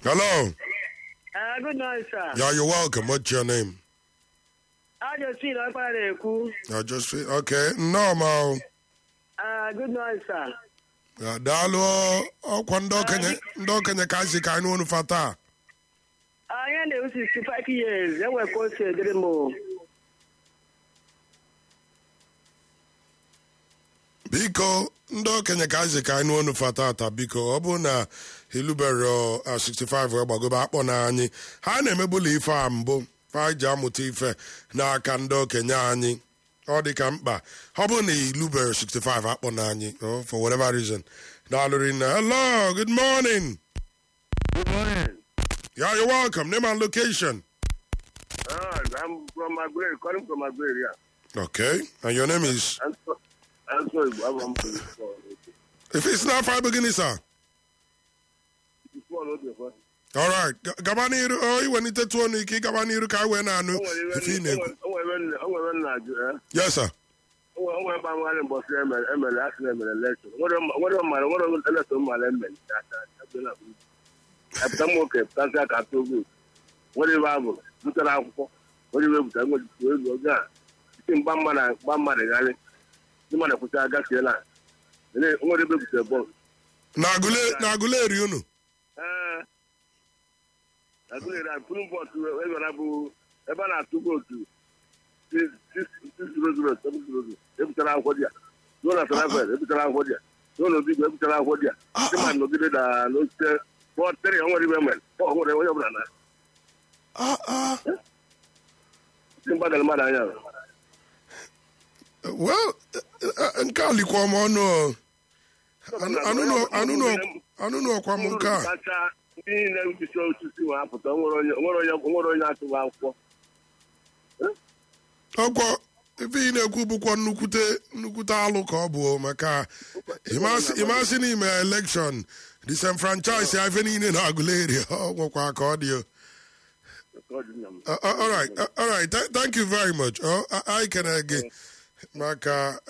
Hello. Good night, sir. Yeah, you're welcome. What's your name? I just feel like I Okay. Normal. Good night, sir. Dalo ọkwa ndị okenye ka si ka anyị onu fata. I am 65 years. I was considered more. Biko ndị okenye ka si ka anyị onu fata ata biko ọ bụ na hilubero 65 wee gbagobe akpọ na anyị ha na-emebula ife a mbụ fa ji amụta ife n'aka ndị okenye anyị ọ dị ka mkpa ọ bụ na ilubero 65 akpọ na anyị for whatever reason daalụrị na hello good morning. Good morning. Yeah, you're welcome. Name and location. I'm from Magway, calling from Magway, yeah. Okay. And your name is? I'm sorry, If it's not five beginnings, sir. All right. Gabaniru, oh, you want to tell me, Gabaniru, Kaiwana, if you know. Yes, sir. Nagule Riunu. Well, nke a likwa m ọnụ anụnụ ọkwa m nke a ndị na-ebusi osisi nwa apụta nwere onye atụghị akwụkwọ ọkwa ife ị na-ekwu bụkwa nnukwute alụ ka ọ bụ maka ịmasị n'ime elekshọn disenfranchise ife niile na-agụleri ọ gwakwa ka ọ dị. All right. Thank you very much. I can again. Maka